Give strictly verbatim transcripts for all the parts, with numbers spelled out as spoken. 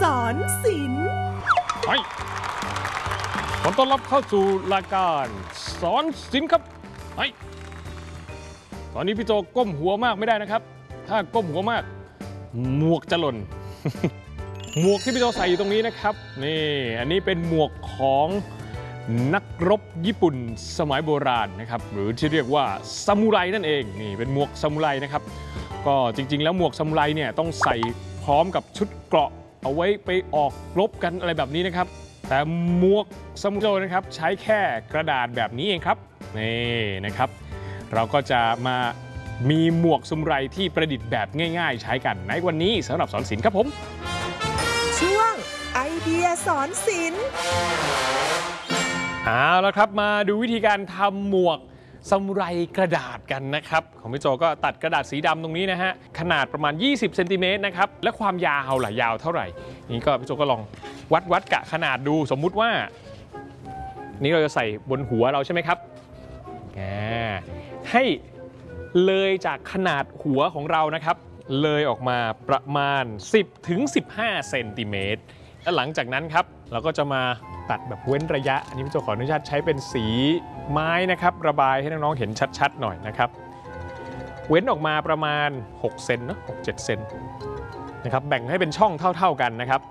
สอนศิลป์ไปขอต้อนรับเข้าสู่รายการสอนศิลป์ครับไปตอนนี้พี่โจก้มหัวมากไม่ได้นะครับถ้าก้มหัวมากหมวกจะหล่น หมวกที่พี่โจใส่อยู่ตรงนี้นะครับนี่อันนี้เป็นหมวกของนักรบญี่ปุ่นสมัยโบราณนะครับหรือที่เรียกว่าซามูไรนั่นเองนี่เป็นหมวกซามูไรนะครับก็จริงๆแล้วหมวกซามูไรเนี่ยต้องใส่พร้อมกับชุดเกราะเอาไว้ไปออกรบกันอะไรแบบนี้นะครับแต่หมวกซามูไรนะครับใช้แค่กระดาษแบบนี้เองครับนี่นะครับเราก็จะมามีหมวกซามูไรที่ประดิษฐ์แบบง่ายๆใช้กันในวันนี้สำหรับสอนศิลป์ครับผมช่วงไอเดียสอนศิลป์เอาละครับมาดูวิธีการทำหมวกซามูไรกระดาษกันนะครับของพี่โจก็ตัดกระดาษสีดำตรงนี้นะฮะขนาดประมาณยี่สิบเซนติเมตรนะครับและความยาวหล่ะยาวเท่าไหร่นี่ก็พี่โจก็ลองวัดวัดกะขนาดดูสมมุติว่านี่เราจะใส่บนหัวเราใช่ไหมครับให้เลยจากขนาดหัวของเรานะครับเลยออกมาประมาณ สิบถึงสิบห้า เซนติเมตรและหลังจากนั้นครับเราก็จะมาตัดแบบเว้นระยะอันนี้พี่โจขออนุญาตใช้เป็นสีไม้นะครับระบายให้น้องๆเห็นชัดๆหน่อยนะครับเว้นออกมาประมาณหกเซนเนาะหก เจ็ดเซนนะครับแบ่งให้เป็นช่องเท่าๆกันนะครับ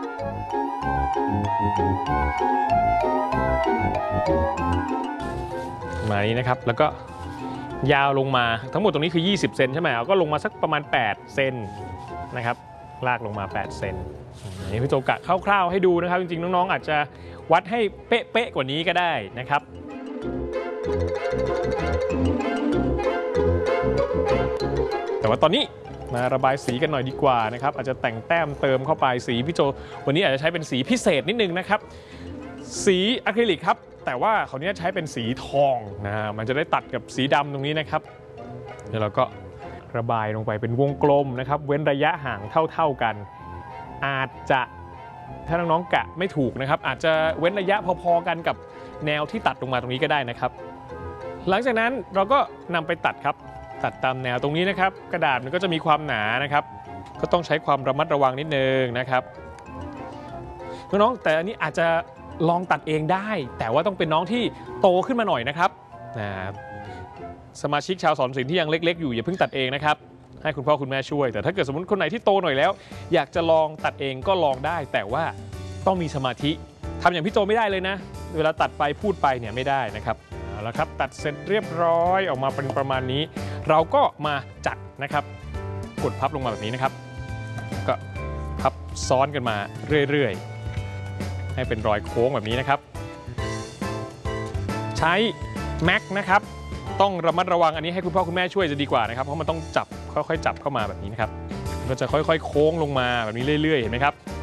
มานี้นะครับแล้วก็ยาวลงมาทั้งหมดตรงนี้คือยี่สิบเซนใช่ไหมก็ลงมาสักประมาณแปดเซนนะครับลากลงมาแปดเซนอันนี้พี่โจกะคร่าวๆให้ดูนะครับจริงๆน้องๆอาจจะวัดให้เป๊ะๆกว่านี้ก็ได้นะครับแต่ว่าตอนนี้มาระบายสีกันหน่อยดีกว่านะครับอาจจะแต่งแต้มเติมเข้าไปสีพี่โจวันนี้อาจจะใช้เป็นสีพิเศษนิดนึงนะครับสีอะคริลิกครับแต่ว่าเขาเนี้ยใช้เป็นสีทองนะมันจะได้ตัดกับสีดำตรงนี้นะครับเดี๋ยวเราก็ระบายลงไปเป็นวงกลมนะครับเว้นระยะห่างเท่าๆกันอาจจะถ้าน้องๆกะไม่ถูกนะครับอาจจะเว้นระยะพอๆกันกับแนวที่ตัดลงมาตรงนี้ก็ได้นะครับหลังจากนั้นเราก็นำไปตัดครับตัดตามแนวตรงนี้นะครับกระดาษมันก็จะมีความหนานะครับก็ต้องใช้ความระมัดระวังนิดนึงนะครับน้องๆแต่อันนี้อาจจะลองตัดเองได้แต่ว่าต้องเป็นน้องที่โตขึ้นมาหน่อยนะครับสมาชิกชาวสอนศิลป์ที่ยังเล็กๆอยู่อย่าเพิ่งตัดเองนะครับให้คุณพ่อคุณแม่ช่วยแต่ถ้าเกิดสมมติคนไหนที่โตหน่อยแล้วอยากจะลองตัดเองก็ลองได้แต่ว่าต้องมีสมาธิทำอย่างพี่โจไม่ได้เลยนะเวลาตัดไปพูดไปเนี่ยไม่ได้นะครับเอาละครับตัดเสร็จเรียบร้อยออกมาเป็นประมาณนี้เราก็มาจัดนะครับกดพับลงมาแบบนี้นะครับก็พับซ้อนกันมาเรื่อยๆให้เป็นรอยโค้งแบบนี้นะครับใช้แม็กนะครับต้องระมัดระวังอันนี้ให้คุณพ่อคุณแม่ช่วยจะดีกว่านะครับเพราะมันต้องจับค่อยๆจับเข้ามาแบบนี้นะครับก็จะค่อยๆโค้งลงมาแบบนี้เรื่อยๆเห็นไหมครับ